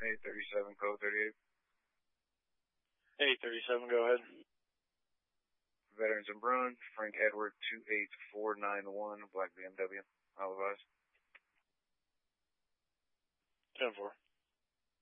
Hey, 37, code 38. Hey, 37, go ahead. Veterans and Bruin, Frank Edward 28491, black BMW. All advised. 10-4.